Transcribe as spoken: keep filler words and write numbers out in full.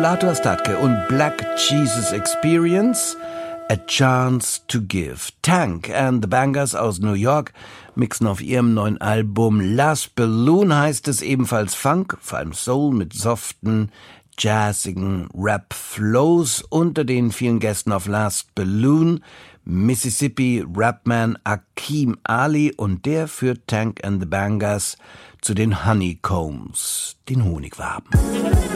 Mulato Statke und Black Jesus Experience, A Chance to Give. Tank and the Bangers aus New York mixen auf ihrem neuen Album Last Balloon, heißt es, ebenfalls Funk, vor allem Soul mit soften, jazzigen Rap-Flows. Unter den vielen Gästen auf Last Balloon Mississippi-Rapman Akeem Ali, und der führt Tank and the Bangers zu den Honeycombs, den Honigwaben.